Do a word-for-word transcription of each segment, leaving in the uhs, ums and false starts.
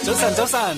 早晨，早晨。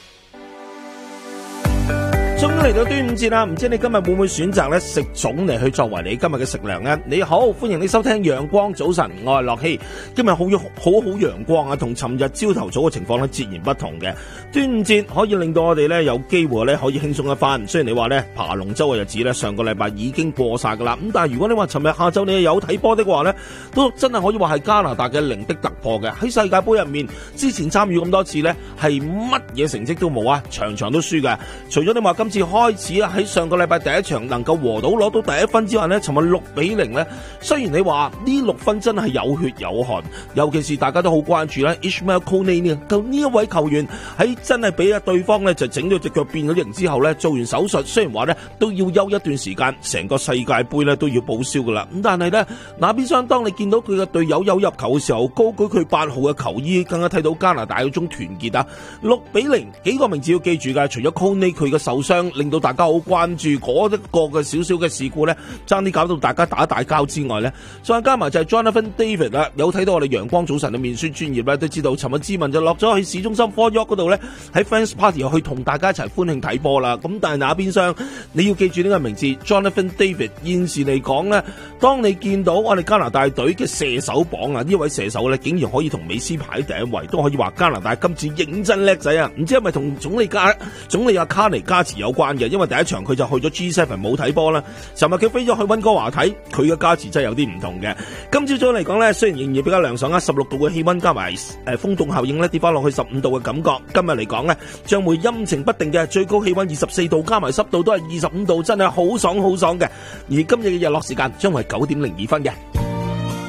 終於嚟到端午節啦，唔知你今日會唔會選擇咧食粽嚟去作為你今日嘅食糧呢？你好，歡迎你收聽陽光早晨，我係樂希。今日好好好陽光啊，同尋日朝頭早嘅情況咧截然不同嘅。端午節可以令到我哋咧有機會咧可以輕鬆一番。雖然你話咧爬龍舟嘅日子咧上個禮拜已經過晒噶啦，咁但係如果你話尋日下晝你有睇波的話咧，都真係可以話係加拿大嘅零的突破嘅。喺世界盃入面，之前參與咁多次咧，係乜嘢成績都冇啊，場場都輸嘅。除咗你話今次開始啊，喺上個禮拜第一場能夠和到攞到第一分之外呢，尋日六比零呢，雖然你話呢六分真係有血有汗，尤其是大家都好關注啦 Ismail Kone 呢，就呢一位球員喺真係俾啊對方呢就整咗隻腳變咗形之後呢，做完手術，雖然話呢都要休一段時間，成個世界盃呢都要報銷噶啦，咁但係呢，那邊廂當你見到佢嘅隊友有入球嘅時候，高舉佢八號嘅球衣，更加睇到加拿大嗰種團結啊！六比零，幾個名字要記住㗎，除咗 Kone 佢嘅受傷令到大家好關注嗰一個嘅少少嘅事故咧，爭啲搞到大家打大交之外咧，再加埋就係 Jonathan David 啦。有睇到我哋陽光早晨嘅面書專頁咧，都知道尋日志文就落咗去市中心 Fort York 嗰度咧，喺 Fans Party 去同大家一齊歡慶睇波啦。咁但係那邊廂你要記住呢個名字 Jonathan David。現時嚟講咧，當你見到我哋加拿大隊嘅射手榜啊，呢位射手咧竟然可以同美斯排第一位，都可以話加拿大今次認真叻仔啊！唔知係咪同總理加總理阿卡尼加持有關嘅？因為第一場佢就去咗 G 七 冇睇波啦，尋日佢飛咗去溫哥華睇，佢嘅加持真係有啲唔同嘅。今朝早嚟講咧，雖然仍然比較涼爽啊，十六度嘅氣溫加埋誒風凍效應咧，跌翻落去十五度嘅感覺。今日嚟講咧，將會陰晴不定嘅，最高氣溫二十四度，加埋濕度都係二十五度，真係好爽好爽嘅。而今日嘅日落時間將會係九點零二分嘅。